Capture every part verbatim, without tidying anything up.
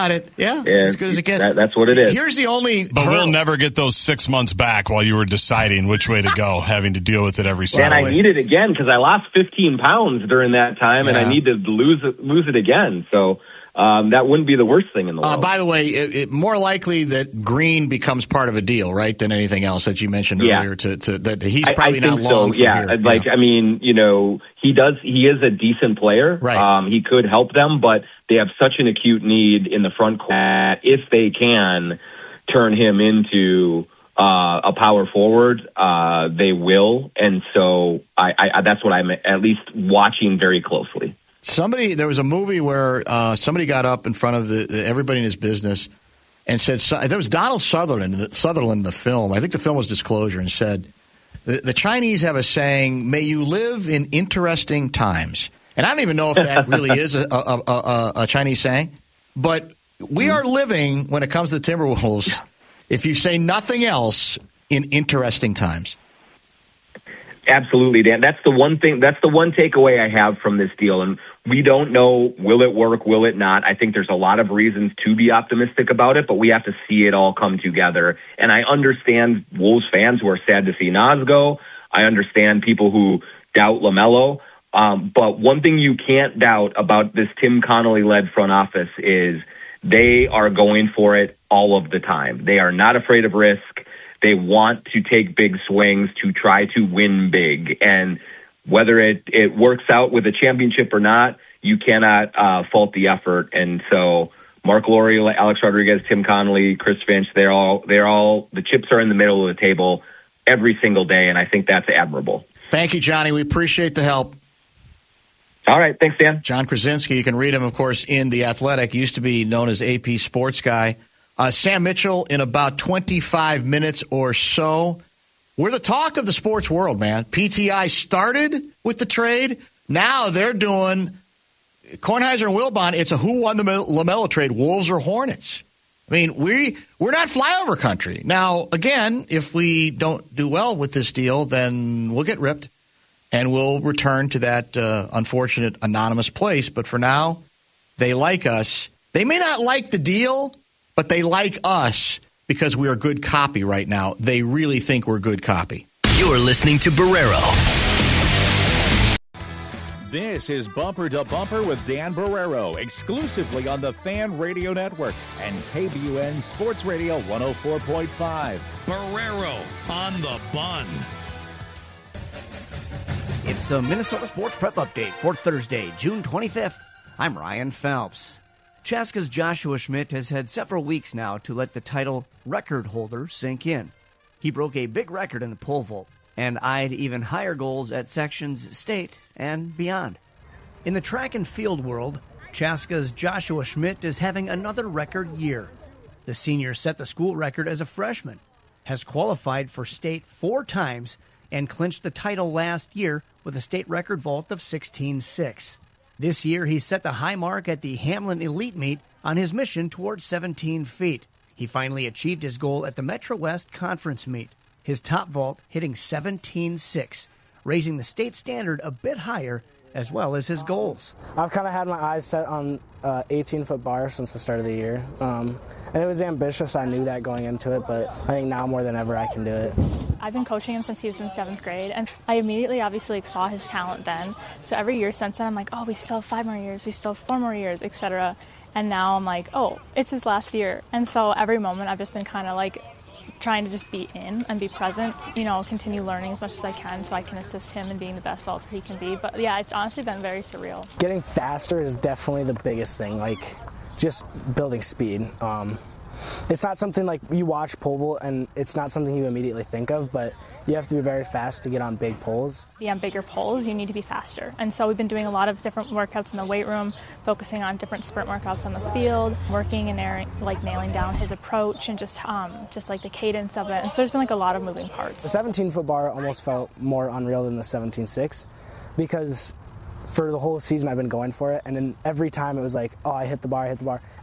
got it. Yeah, Yeah, as good as it gets. That, that's what it is. Here's the only. But hurdle. we'll never get those six months back while you were deciding which way to go, having to deal with it every And Saturday. I need it again because I lost fifteen pounds during that time, and Yeah. I need to lose it, lose it again. So um, that wouldn't be the worst thing in the Uh, world. by the way, it, it, more likely that Green becomes part of a deal, right, than anything else that you mentioned Yeah. earlier. To, to that he's I- probably I not think long. so. From Yeah, here. like yeah. I mean, you know, he does. He is a decent player. Right. Um, he could help them, but they have such an acute need in the front court. that If they can turn him into uh, a power forward, uh, they will. And so I, I, that's what I'm at least watching very closely. Somebody, there was a movie where uh, somebody got up in front of the, the everybody in his business and said, so, there was Donald Sutherland, Sutherland in the film. I think the film was Disclosure, and said, the, the Chinese have a saying, may you live in interesting times. And I don't even know if that really is a, a, a, a Chinese saying, but we are living, when it comes to the Timberwolves, if you say nothing else, in interesting times. Absolutely, Dan. That's the one thing. That's the one takeaway I have from this deal. And we don't know, will it work, will it not? I think there's a lot of reasons to be optimistic about it, but we have to see it all come together. And I understand Wolves fans who are sad to see Nas go. I understand people who doubt LaMelo. Um, but one thing you can't doubt about this Tim Connolly-led front office is they are going for it all of the time. They are not afraid of risk. They want to take big swings to try to win big. And whether it, it works out with a championship or not, you cannot uh, fault the effort. And so Mark Lowry, Alex Rodriguez, Tim Connolly, Chris Finch, they're all, they're all, the chips are in the middle of the table every single day. And I think that's admirable. Thank you, Johnny. We appreciate the help. All right. Thanks, Dan. John Krasinski, you can read him, of course, in The Athletic. Used to be known as A P Sports Guy. Uh, Sam Mitchell in about twenty-five minutes or so. We're the talk of the sports world, man. P T I started with the trade. Now they're doing Kornheiser and Wilbon. It's a who won the LaMelo trade, Wolves or Hornets. I mean, we, we're not flyover country. Now, again, if we don't do well with this deal, then we'll get ripped and we'll return to that uh, unfortunate anonymous place. But for now, they like us. They may not like the deal, but they like us because we are good copy right now. They really think we're good copy. You're listening to Barrero. This is Bumper to Bumper with Dan Barrero, exclusively on the Fan Radio Network and K B U N Sports Radio one oh four point five. Barrero on the bun. It's the Minnesota Sports Prep Update for Thursday, June twenty-fifth. I'm Ryan Phelps. Chaska's Joshua Schmidt has had several weeks now to let the title record holder sink in. He broke a big record in the pole vault and eyed even higher goals at sections state and beyond. In the track and field world, Chaska's Joshua Schmidt is having another record year. The senior set the school record as a freshman, has qualified for state four times, and clinched the title last year with a state record vault of sixteen six. This year, he set the high mark at the Hamlin Elite Meet on his mission towards seventeen feet. He finally achieved his goal at the Metro West Conference Meet, his top vault hitting seventeen six, raising the state standard a bit higher, as well as his goals. I've kind of had my eyes set on uh, eighteen-foot bar since the start of the year. Um, and it was ambitious. I knew that going into it, but I think now more than ever I can do it. I've been coaching him since he was in seventh grade, and I immediately obviously saw his talent then. So every year since then, I'm like, oh, we still have five more years, we still have four more years, et cetera. And now I'm like, oh, it's his last year. And so every moment I've just been kind of like trying to just be in and be present, you know, continue learning as much as I can so I can assist him in being the best vaulter he can be. But yeah, it's honestly been very surreal. Getting faster is definitely the biggest thing, like just building speed. Um, it's not something like you watch pole vault and it's not something you immediately think of, but you have to be very fast to get on big poles. To be on bigger poles, you need to be faster. And so we've been doing a lot of different workouts in the weight room, focusing on different sprint workouts on the field, working and airing, like nailing down his approach and just um, just like the cadence of it. And so there's been like a lot of moving parts. The seventeen-foot bar almost felt more unreal than the seventeen six because for the whole season I've been going for it, and then every time it was like, oh, I hit the bar, I hit the bar.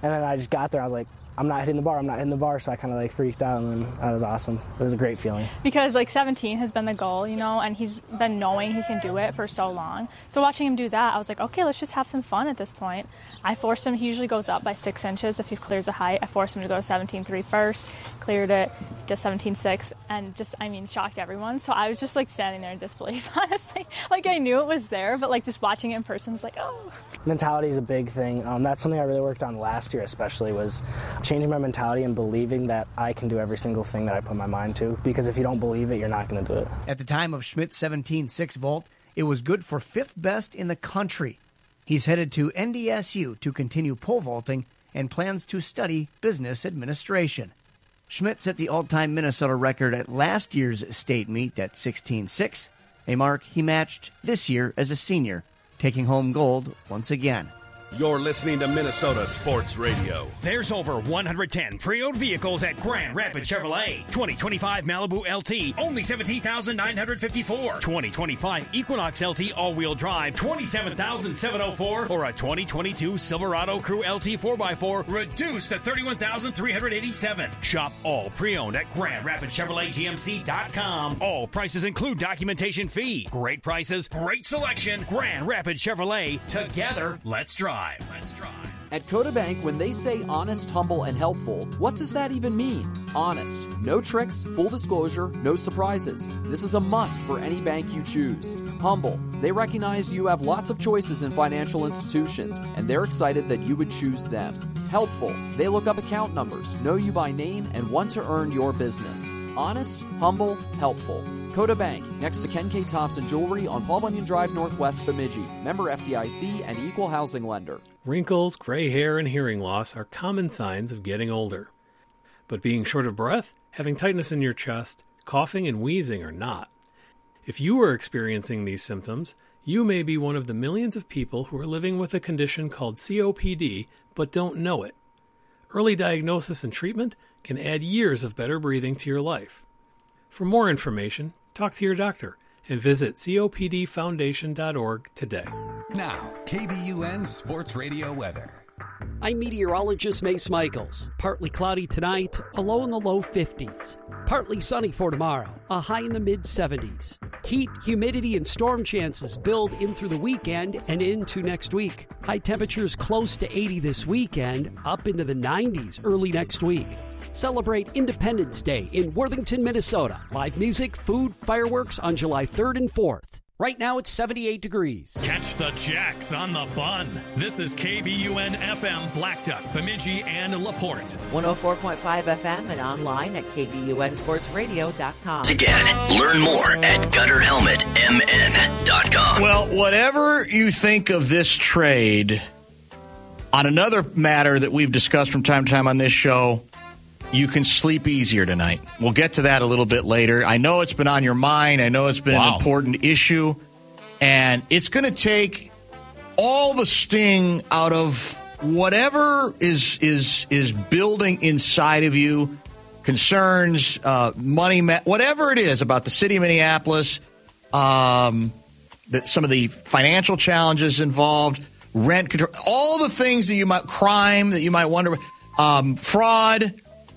And then I just got there. I was like, I'm not hitting the bar. I'm not hitting the bar. So I kind of like freaked out, and then that was awesome. It was a great feeling. Because like seventeen has been the goal, you know, and he's been knowing he can do it for so long. So watching him do that, I was like, okay, let's just have some fun at this point. I forced him. He usually goes up by six inches if he clears a height. I forced him to go to seventeen three first, cleared it to seventeen six, and just, I mean, shocked everyone. So I was just like standing there in disbelief, honestly. Like I knew it was there, but like just watching it in person was like, oh. Mentality is a big thing. Um, that's something I really worked on last year, especially, was changing my mentality and believing that I can do every single thing that I put my mind to. Because if you don't believe it, you're not going to do it. At the time of Schmidt's seventeen six vault, it was good for fifth best in the country. He's headed to N D S U to continue pole vaulting and plans to study business administration. Schmidt set the all-time Minnesota record at last year's state meet at sixteen six, a mark he matched this year as a senior, taking home gold once again. You're listening to Minnesota Sports Radio. There's over one hundred ten pre-owned vehicles at Grand Rapids Chevrolet. twenty twenty-five Malibu L T, only seventeen thousand nine hundred fifty-four dollars. twenty twenty-five Equinox L T all-wheel drive, twenty-seven thousand seven hundred four dollars. Or a twenty twenty-two Silverado Crew L T four by four, reduced to thirty-one thousand three hundred eighty-seven dollars. Shop all pre-owned at Grand Rapids Chevrolet G M C dot com. All prices include documentation fee. Great prices, great selection. Grand Rapids Chevrolet. Together, let's drive. Let's drive. At Coda Bank, when they say honest, humble, and helpful, what does that even mean? Honest. No tricks, full disclosure, no surprises. This is a must for any bank you choose. Humble. They recognize you have lots of choices in financial institutions, and they're excited that you would choose them. Helpful. They look up account numbers, know you by name, and want to earn your business. Honest, humble, helpful. Coda Bank, next to Ken K. Thompson Jewelry on Paul Bunyan Drive Northwest, Bemidji. Member F D I C and Equal Housing Lender. Wrinkles, gray hair, and hearing loss are common signs of getting older. But being short of breath, having tightness in your chest, coughing, and wheezing are not. If you are experiencing these symptoms, you may be one of the millions of people who are living with a condition called C O P D but don't know it. Early diagnosis and treatment can add years of better breathing to your life. For more information, talk to your doctor and visit copd foundation dot org today. Now, K B U N Sports Radio weather. I'm meteorologist Mace Michaels. Partly cloudy tonight, a low in the low fifties. Partly sunny for tomorrow, a high in the mid seventies. Heat, humidity, and storm chances build in through the weekend and into next week. High temperatures close to eighty this weekend, up into the nineties early next week. Celebrate Independence Day in Worthington, Minnesota. Live music, food, fireworks on July third and fourth. Right now it's seventy-eight degrees. Catch the Jacks on the Bun. This is K B U N F M, Black Duck, Bemidji, and LaPorte. one oh four point five F M and online at K B U N sports radio dot com. Again, learn more at gutter helmet m n dot com. Well, whatever you think of this trade, on another matter that we've discussed from time to time on this show, you can sleep easier tonight. We'll get to that a little bit later. I know it's been on your mind. I know it's been wow. an important issue. And it's going to take all the sting out of whatever is is is building inside of you, concerns, uh, money, whatever it is about the city of Minneapolis, um, that some of the financial challenges involved, rent control, all the things that you might, crime that you might wonder, um, fraud,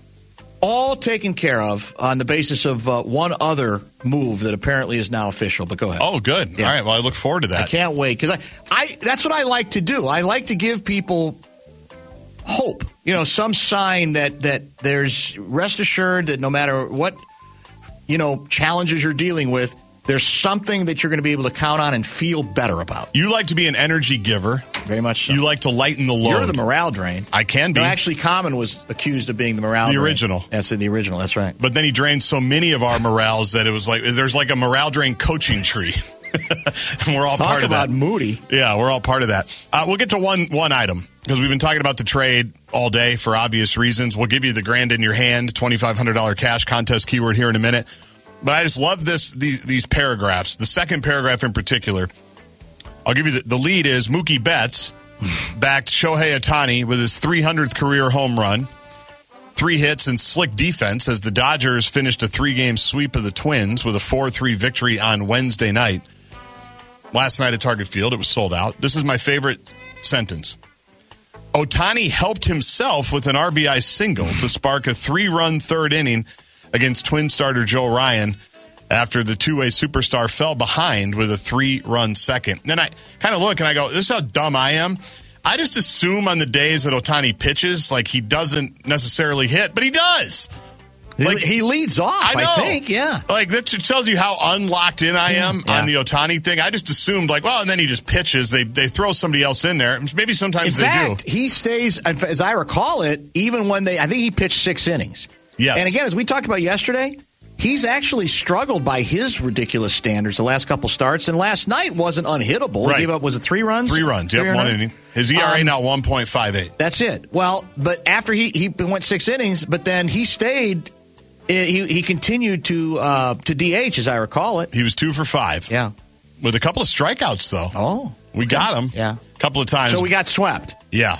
all taken care of on the basis of uh, one other move that apparently is now official. But go ahead. Oh, good. Yeah. All right. Well, I look forward to that. I can't wait because I, I that's what I like to do. I like to give people hope. You know, some sign that that there's rest assured that no matter what, you know, challenges you're dealing with, there's something that you're going to be able to count on and feel better about. You like to be an energy giver. Very much so. You like to lighten the load. You're the morale drain. I can be. No, actually, Common was accused of being the morale the drain. The original. That's in the original. That's right. But then he drained so many of our morales that it was like, there's like a morale drain coaching tree. And we're all Talk part of that. Talk about Moody. Yeah, we're all part of that. Uh, we'll get to one one item because we've been talking about the trade all day for obvious reasons. We'll give you the grand in your hand, twenty-five hundred dollars cash contest keyword here in a minute. But I just love this these, these paragraphs. The second paragraph in particular, I'll give you the, the lead is Mookie Betts backed Shohei Ohtani with his three hundredth career home run, three hits, and slick defense as the Dodgers finished a three-game sweep of the Twins with a four three victory on Wednesday night. Last night at Target Field, it was sold out. This is my favorite sentence. Ohtani helped himself with an R B I single to spark a three-run third inning against Twin starter Joe Ryan after the two-way superstar fell behind with a three-run second. Then I kind of look and I go, this is how dumb I am. I just assume on the days that Ohtani pitches, like he doesn't necessarily hit, but he does. Like he leads off, I, I think, yeah. Like that tells you how unlocked in I am yeah. on the Ohtani thing. I just assumed, like, well, and then he just pitches. They they throw somebody else in there. Maybe sometimes in they fact, do. He stays, as I recall it, even when they. I think he pitched six innings. Yes. And again, as we talked about yesterday, he's actually struggled by his ridiculous standards the last couple starts. And last night wasn't unhittable. Right. He gave up, was it three runs? Three runs. Yep, one inning. His E R A um, now one point five eight. That's it. Well, but after he he went six innings, but then he stayed. He he continued to uh, to D H, as I recall it. He was two for five. Yeah. With a couple of strikeouts, though. Oh. We okay. got him. Yeah. A couple of times. So we got swept. Yeah.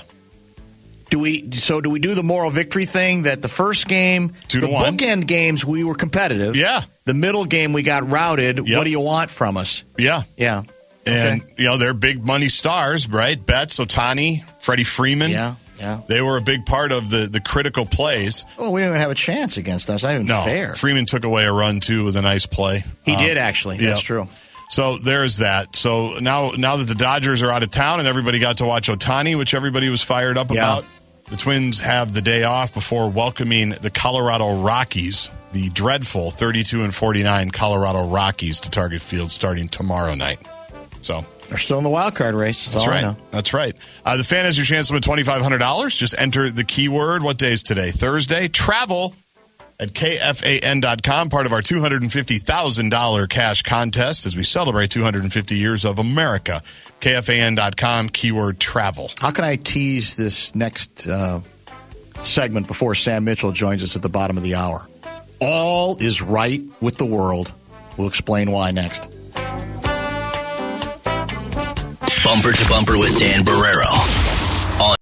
Do we? So do we do the moral victory thing that the first game, two to the one. bookend games, we were competitive. Yeah. The middle game, we got routed. Yep. What do you want from us? Yeah. Yeah. And, okay. you know, they're big money stars, right? Betts, Ohtani, Freddie Freeman. Yeah. Yeah. They were a big part of the, the critical plays. Well, we didn't even have a chance against them. It's not even no, fair. Freeman took away a run, too, with a nice play. He um, did, actually. Yeah. That's true. So there's that. So now now that the Dodgers are out of town and everybody got to watch Ohtani, which everybody was fired up yeah. about, the Twins have the day off before welcoming the Colorado Rockies, the dreadful thirty-two and forty-nine Colorado Rockies, to Target Field starting tomorrow night. So they're still in the wild card race. That's, That's all right. I know. That's right. Uh, the fan has your chance to win twenty-five hundred dollars. Just enter the keyword. What day is today? Thursday. Travel at K F A N dot com, part of our two hundred fifty thousand dollars cash contest as we celebrate two hundred fifty years of America. K F A N dot com, keyword travel. How can I tease this next uh, segment before Sam Mitchell joins us at the bottom of the hour? All is right with the world. We'll explain why next. Bumper to Bumper with Dan Barrero. On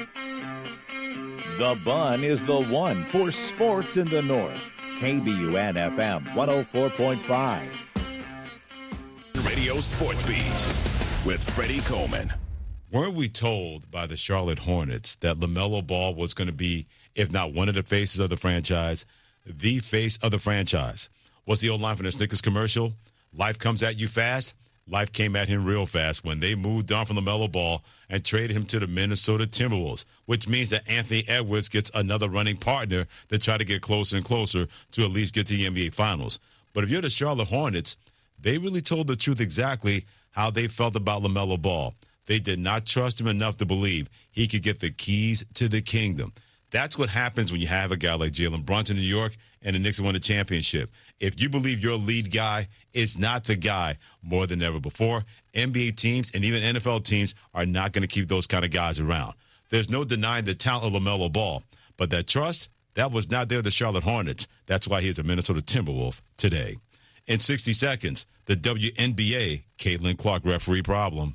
The Bun is the one for sports in the North. K B U N F M one oh four point five. Radio Sports Beat with Freddie Coleman. Weren't we told by the Charlotte Hornets that LaMelo Ball was going to be, if not one of the faces of the franchise, the face of the franchise? What's the old line from the Snickers commercial? Life comes at you fast. Life came at him real fast when they moved on from LaMelo Ball and traded him to the Minnesota Timberwolves, which means that Anthony Edwards gets another running partner to try to get closer and closer to at least get to the N B A Finals. But if you're the Charlotte Hornets, they really told the truth exactly how they felt about LaMelo Ball. They did not trust him enough to believe he could get the keys to the kingdom. That's what happens when you have a guy like Jalen Brunson in New York and the Knicks won the championship. If you believe your lead guy is not the guy more than ever before, N B A teams and even N F L teams are not going to keep those kind of guys around. There's no denying the talent of LaMelo Ball, but that trust, that was not there with the Charlotte Hornets. That's why he's a Minnesota Timberwolf today. In sixty seconds, the W N B A Caitlin Clark referee problem.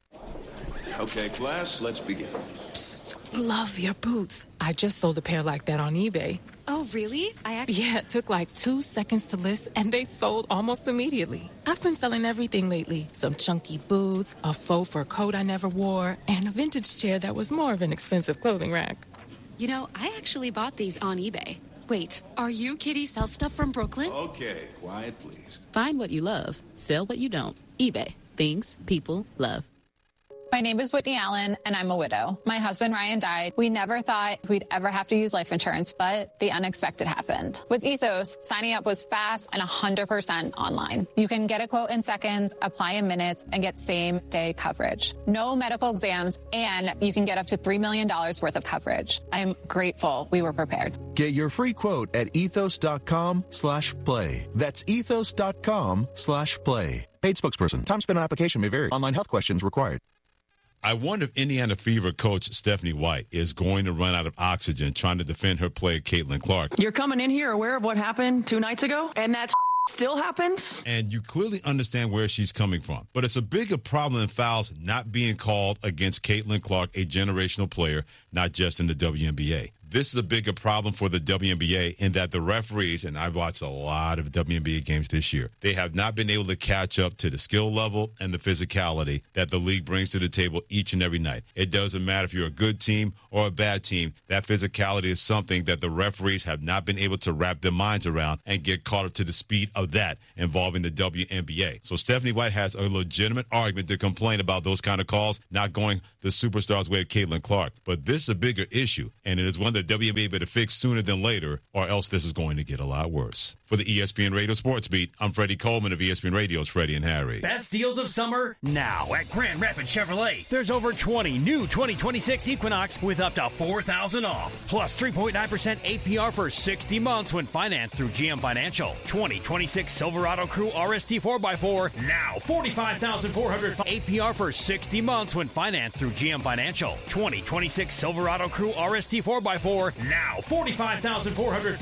Okay, class, let's begin. Psst, love your boots. I just sold a pair like that on eBay. Oh, really? I actually... Yeah, it took like two seconds to list, and they sold almost immediately. I've been selling everything lately. Some chunky boots, a faux fur coat I never wore, and a vintage chair that was more of an expensive clothing rack. You know, I actually bought these on eBay. Wait, are you Kitty Sell Stuff from Brooklyn? Okay, quiet, please. Find what you love. Sell what you don't. eBay. Things people love. My name is Whitney Allen, and I'm a widow. My husband, Ryan, died. We never thought we'd ever have to use life insurance, but the unexpected happened. With Ethos, signing up was fast and one hundred percent online. You can get a quote in seconds, apply in minutes, and get same-day coverage. No medical exams, and you can get up to three million dollars worth of coverage. I'm grateful we were prepared. Get your free quote at ethos.com slash play. That's ethos.com slash play. Paid spokesperson. Time spent on application may vary. Online health questions required. I wonder if Indiana Fever coach Stephanie White is going to run out of oxygen trying to defend her player, Caitlin Clark. You're coming in here aware of what happened two nights ago, and that still happens? And you clearly understand where she's coming from. But it's a bigger problem than fouls not being called against Caitlin Clark, a generational player, not just in the W N B A. This is a bigger problem for the W N B A in that the referees, and I've watched a lot of W N B A games this year, they have not been able to catch up to the skill level and the physicality that the league brings to the table each and every night. It doesn't matter if you're a good team or a bad team. That physicality is something that the referees have not been able to wrap their minds around and get caught up to the speed of that involving the W N B A. So Stephanie White has a legitimate argument to complain about those kind of calls not going the superstars way of Caitlin Clark. But this is a bigger issue, and it is one that W N B A better fix sooner than later, or else this is going to get a lot worse. For the E S P N Radio Sports Beat, I'm Freddie Coleman of E S P N Radio's Freddie and Harry. Best deals of summer now at Grand Rapids Chevrolet. There's over twenty new twenty twenty-six Equinox with up to four thousand dollars off, plus three point nine percent A P R for sixty months when financed through G M Financial. twenty twenty-six Silverado Crew R S T four by four, now forty-five thousand four hundred dollars A P R for sixty months when financed through G M Financial. twenty twenty-six Silverado Crew R S T four by four, now forty-five thousand four hundred dollars